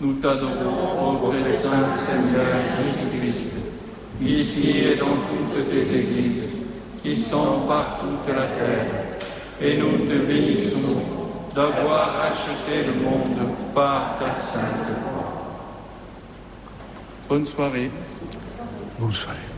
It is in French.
Nous t'adorons au très saint Seigneur Jésus-Christ, ici et dans toutes tes églises, qui sont par toute la terre, et nous te bénissons d'avoir acheté le monde par ta sainte croix. Bonne soirée. Bonne soirée.